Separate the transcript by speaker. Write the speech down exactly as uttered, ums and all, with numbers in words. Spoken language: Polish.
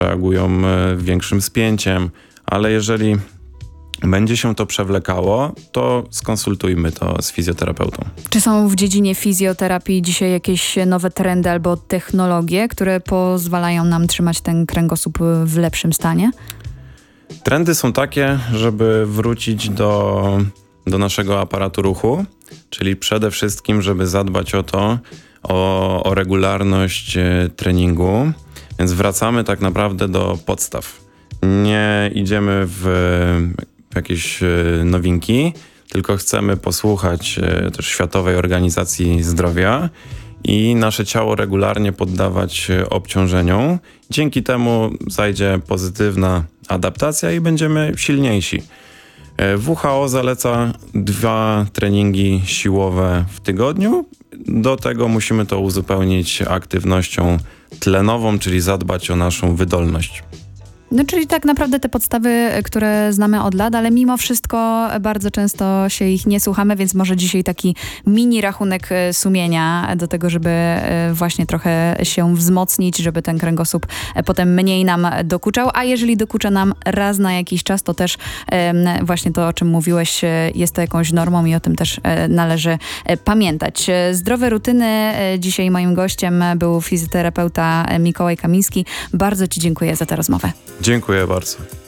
Speaker 1: reagują większym spięciem, ale jeżeli będzie się to przewlekało, to skonsultujmy to z fizjoterapeutą.
Speaker 2: Czy są w dziedzinie fizjoterapii dzisiaj jakieś nowe trendy albo technologie, które pozwalają nam trzymać ten kręgosłup w lepszym stanie?
Speaker 1: Trendy są takie, żeby wrócić do, do naszego aparatu ruchu, czyli przede wszystkim, żeby zadbać o to, o, o regularność treningu, więc wracamy tak naprawdę do podstaw. Nie idziemy w jakieś nowinki, tylko chcemy posłuchać też Światowej Organizacji Zdrowia i nasze ciało regularnie poddawać obciążeniom. Dzięki temu zajdzie pozytywna adaptacja i będziemy silniejsi. W H O zaleca dwa treningi siłowe w tygodniu. Do tego musimy to uzupełnić aktywnością tlenową, czyli zadbać o naszą wydolność.
Speaker 2: No czyli tak naprawdę te podstawy, które znamy od lat, ale mimo wszystko bardzo często się ich nie słuchamy, więc może dzisiaj taki mini rachunek sumienia do tego, żeby właśnie trochę się wzmocnić, żeby ten kręgosłup potem mniej nam dokuczał, a jeżeli dokucza nam raz na jakiś czas, to też właśnie to, o czym mówiłeś, jest to jakąś normą i o tym też należy pamiętać. Zdrowe rutyny. Dzisiaj moim gościem był fizjoterapeuta Mikołaj Kamiński. Bardzo Ci dziękuję za tę rozmowę.
Speaker 1: Dziękuję bardzo.